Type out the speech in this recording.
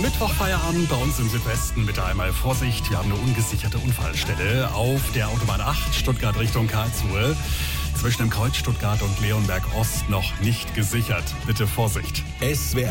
Mittwochfeierabend bei uns im Südwesten. Bitte einmal Vorsicht, wir haben eine ungesicherte Unfallstelle auf der Autobahn 8 Stuttgart Richtung Karlsruhe. Zwischen dem Kreuz Stuttgart und Leonberg Ost noch nicht gesichert. Bitte Vorsicht. SWR